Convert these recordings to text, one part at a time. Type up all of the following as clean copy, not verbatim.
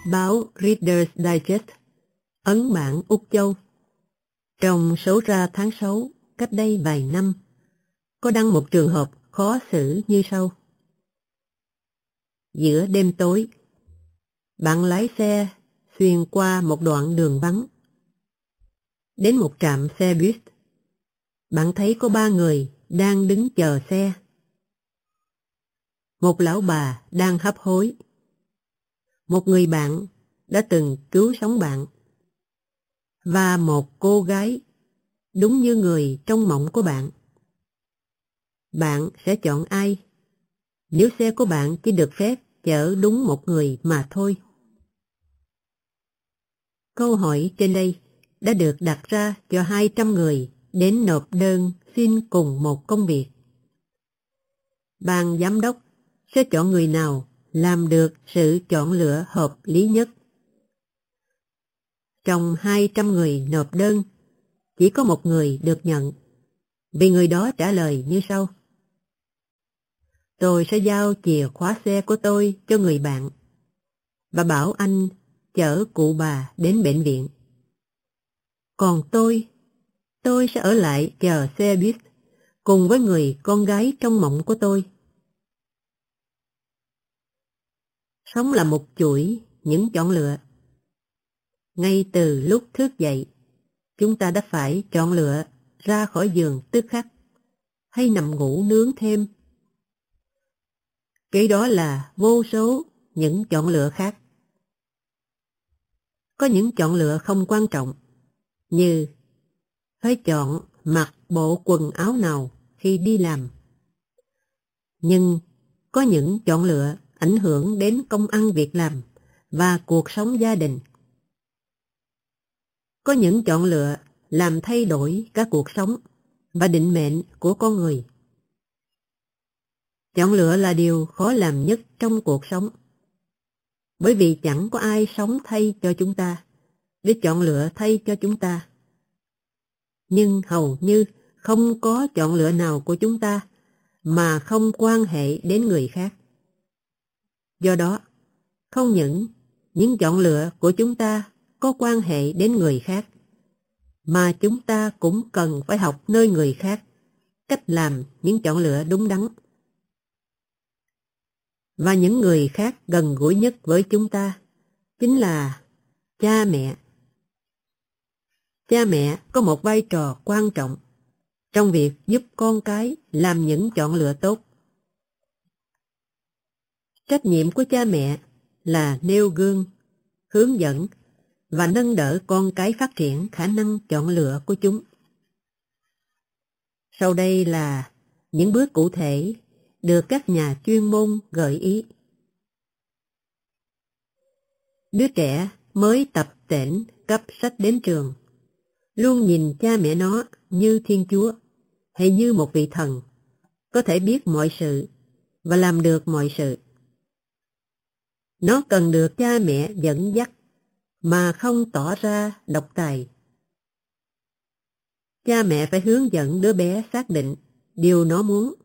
báo Reader's Digest, ấn bản Úc Châu. Trong số ra tháng 6, cách đây vài năm, có đăng một trường hợp khó xử như sau. Giữa đêm tối, bạn lái xe xuyên qua một đoạn đường vắng. Đến một trạm xe buýt, bạn thấy có 3 người đang đứng chờ xe. Một lão bà đang hấp hối. Một người bạn đã từng cứu sống bạn. Và một cô gái đúng như người trong mộng của bạn. Bạn sẽ chọn ai nếu xe của bạn chỉ được phép chở đúng một người mà thôi? Câu hỏi trên đây đã được đặt ra cho 200 người đến nộp đơn xin cùng một công việc. Ban giám đốc sẽ chọn người nào làm được sự chọn lựa hợp lý nhất. Trong 200 người nộp đơn, chỉ có một người được nhận, vì người đó trả lời như sau. Tôi sẽ giao chìa khóa xe của tôi cho người bạn và bảo anh chở cụ bà đến bệnh viện. Còn tôi sẽ ở lại chờ xe buýt cùng với người con gái trong mộng của tôi. Sống là một chuỗi những chọn lựa. Ngay từ lúc thức dậy, chúng ta đã phải chọn lựa ra khỏi giường tức khắc hay nằm ngủ nướng thêm. Kế đó là vô số những chọn lựa khác. Có những chọn lựa không quan trọng, như phải chọn mặc bộ quần áo nào khi đi làm. Nhưng có những chọn lựa ảnh hưởng đến công ăn việc làm và cuộc sống gia đình. Có những chọn lựa làm thay đổi cả cuộc sống và định mệnh của con người. Chọn lựa là điều khó làm nhất trong cuộc sống, bởi vì chẳng có ai sống thay cho chúng ta, để chọn lựa thay cho chúng ta. Nhưng hầu như không có chọn lựa nào của chúng ta mà không quan hệ đến người khác. Do đó, không những chọn lựa của chúng ta có quan hệ đến người khác, mà chúng ta cũng cần phải học nơi người khác cách làm những chọn lựa đúng đắn. Và những người khác gần gũi nhất với chúng ta chính là cha mẹ. Cha mẹ có một vai trò quan trọng trong việc giúp con cái làm những chọn lựa tốt. Trách nhiệm của cha mẹ là nêu gương, hướng dẫn và nâng đỡ con cái phát triển khả năng chọn lựa của chúng. Sau đây là những bước cụ thể được các nhà chuyên môn gợi ý. Đứa trẻ mới tập tễnh cắp sách đến trường luôn nhìn cha mẹ nó như Thiên Chúa hay như một vị thần, có thể biết mọi sự và làm được mọi sự. Nó cần được cha mẹ dẫn dắt mà không tỏ ra độc tài. Cha mẹ phải hướng dẫn đứa bé xác định điều nó muốn.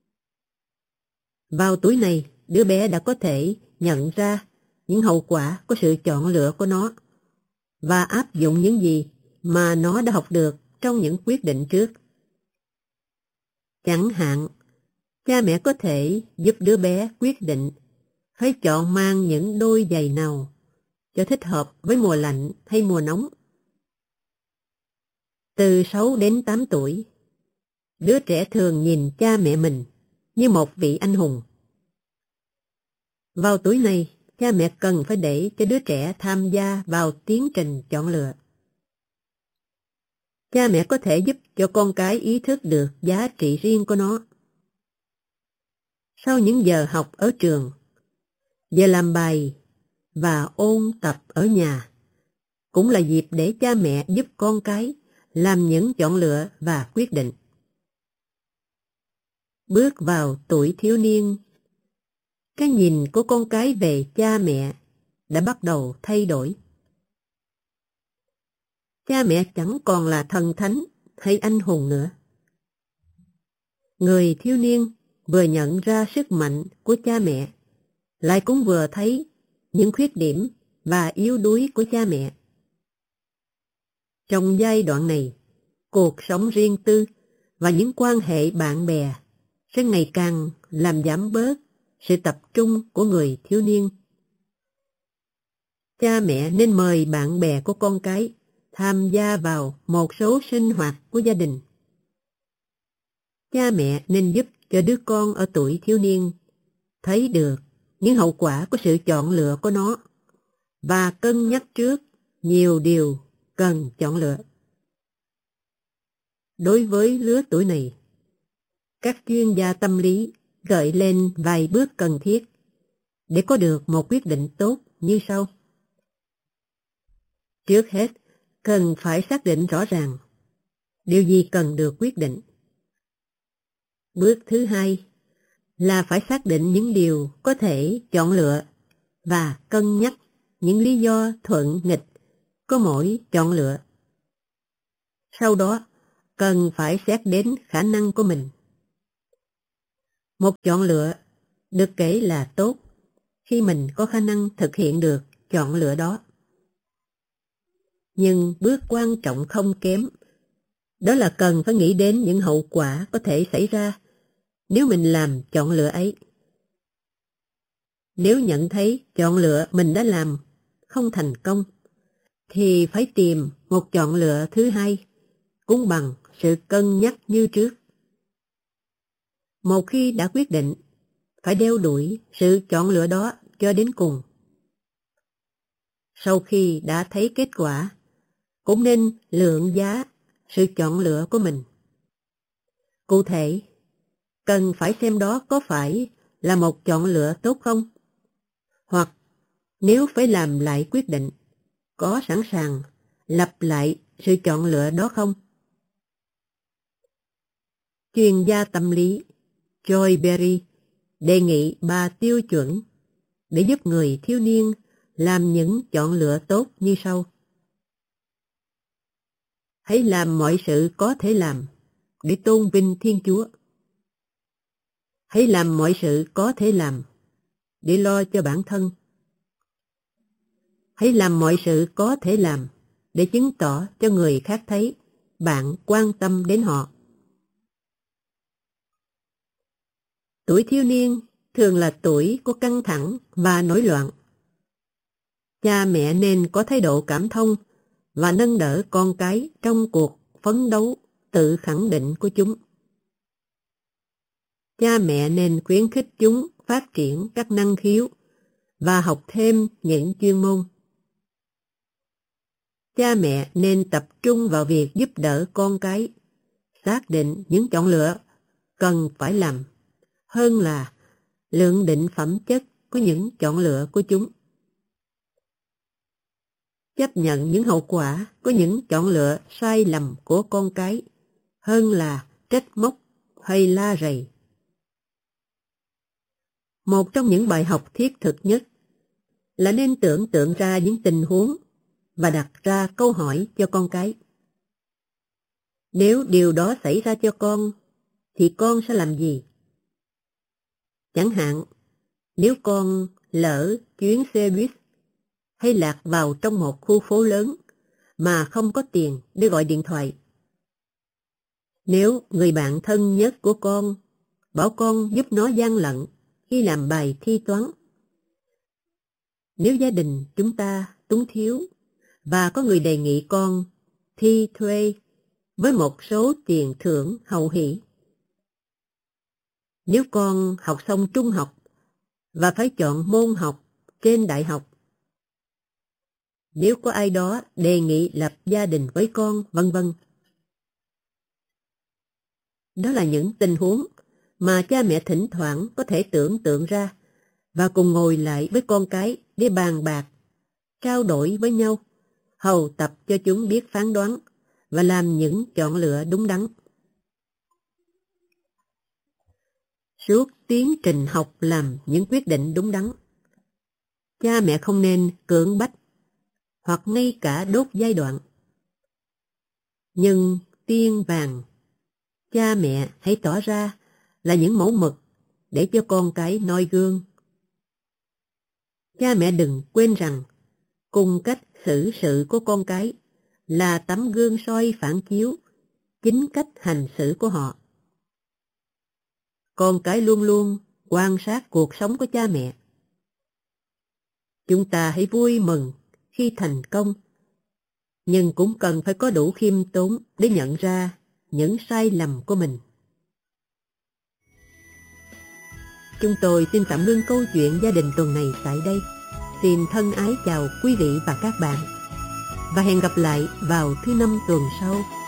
Vào tuổi này, đứa bé đã có thể nhận ra những hậu quả của sự chọn lựa của nó và áp dụng những gì mà nó đã học được trong những quyết định trước. Chẳng hạn, cha mẹ có thể giúp đứa bé quyết định phải chọn mang những đôi giày nào cho thích hợp với mùa lạnh hay mùa nóng. Từ 6 đến 8 tuổi, đứa trẻ thường nhìn cha mẹ mình như một vị anh hùng. Vào tuổi này, cha mẹ cần phải để cho đứa trẻ tham gia vào tiến trình chọn lựa. Cha mẹ có thể giúp cho con cái ý thức được giá trị riêng của nó. Sau những giờ học ở trường, giờ làm bài và ôn tập ở nhà, cũng là dịp để cha mẹ giúp con cái làm những chọn lựa và quyết định. Bước vào tuổi thiếu niên, cái nhìn của con cái về cha mẹ đã bắt đầu thay đổi. Cha mẹ chẳng còn là thần thánh hay anh hùng nữa. Người thiếu niên vừa nhận ra sức mạnh của cha mẹ, lại cũng vừa thấy những khuyết điểm và yếu đuối của cha mẹ. Trong giai đoạn này, cuộc sống riêng tư và những quan hệ bạn bè sẽ ngày càng làm giảm bớt sự tập trung của người thiếu niên. Cha mẹ nên mời bạn bè của con cái tham gia vào một số sinh hoạt của gia đình. Cha mẹ nên giúp cho đứa con ở tuổi thiếu niên thấy được những hậu quả của sự chọn lựa của nó và cân nhắc trước nhiều điều cần chọn lựa. Đối với lứa tuổi này, các chuyên gia tâm lý gợi lên vài bước cần thiết để có được một quyết định tốt như sau. Trước hết, cần phải xác định rõ ràng điều gì cần được quyết định. Bước thứ hai là phải xác định những điều có thể chọn lựa và cân nhắc những lý do thuận nghịch có mỗi chọn lựa. Sau đó, cần phải xét đến khả năng của mình. Một chọn lựa được kể là tốt khi mình có khả năng thực hiện được chọn lựa đó. Nhưng bước quan trọng không kém, đó là cần phải nghĩ đến những hậu quả có thể xảy ra nếu mình làm chọn lựa ấy. Nếu nhận thấy chọn lựa mình đã làm không thành công, thì phải tìm một chọn lựa thứ hai, cũng bằng sự cân nhắc như trước. Một khi đã quyết định, phải đeo đuổi sự chọn lựa đó cho đến cùng. Sau khi đã thấy kết quả, cũng nên lượng giá sự chọn lựa của mình. Cụ thể, cần phải xem đó có phải là một chọn lựa tốt không? Hoặc nếu phải làm lại quyết định, có sẵn sàng lặp lại sự chọn lựa đó không? Chuyên gia tâm lý Joy Berry đề nghị 3 tiêu chuẩn để giúp người thiếu niên làm những chọn lựa tốt như sau. Hãy làm mọi sự có thể làm để tôn vinh Thiên Chúa. Hãy làm mọi sự có thể làm để lo cho bản thân. Hãy làm mọi sự có thể làm để chứng tỏ cho người khác thấy bạn quan tâm đến họ. Tuổi thiếu niên thường là tuổi của căng thẳng và nổi loạn. Cha mẹ nên có thái độ cảm thông và nâng đỡ con cái trong cuộc phấn đấu tự khẳng định của chúng. Cha mẹ nên khuyến khích chúng phát triển các năng khiếu và học thêm những chuyên môn. Cha mẹ nên tập trung vào việc giúp đỡ con cái xác định những chọn lựa cần phải làm, hơn là lượng định phẩm chất của những chọn lựa của chúng. Chấp nhận những hậu quả của những chọn lựa sai lầm của con cái, hơn là trách móc hay la rầy. Một trong những bài học thiết thực nhất là nên tưởng tượng ra những tình huống và đặt ra câu hỏi cho con cái. Nếu điều đó xảy ra cho con, thì con sẽ làm gì? Chẳng hạn, nếu con lỡ chuyến xe buýt hay lạc vào trong một khu phố lớn mà không có tiền để gọi điện thoại. Nếu người bạn thân nhất của con bảo con giúp nó gian lận khi làm bài thi toán. Nếu gia đình chúng ta túng thiếu và có người đề nghị con thi thuê với một số tiền thưởng hậu hỷ. Nếu con học xong trung học và phải chọn môn học trên đại học. Nếu có ai đó đề nghị lập gia đình với con, vân vân. Đó là những tình huống mà cha mẹ thỉnh thoảng có thể tưởng tượng ra và cùng ngồi lại với con cái để bàn bạc, trao đổi với nhau, hầu tập cho chúng biết phán đoán và làm những chọn lựa đúng đắn. Suốt tiến trình học làm những quyết định đúng đắn, cha mẹ không nên cưỡng bách hoặc ngay cả đốt giai đoạn. Nhưng tiên vàng, cha mẹ hãy tỏ ra là những mẫu mực để cho con cái noi gương. Cha mẹ đừng quên rằng Cung cách xử sự của con cái là tấm gương soi phản chiếu chính cách hành xử của họ. Con cái luôn luôn quan sát cuộc sống của cha mẹ. Chúng ta hãy vui mừng khi thành công, nhưng cũng cần phải có đủ khiêm tốn để nhận ra những sai lầm của mình. Chúng tôi xin tạm ngưng câu chuyện gia đình tuần này tại đây. Xin thân ái chào quý vị và các bạn, và hẹn gặp lại vào thứ Năm tuần sau.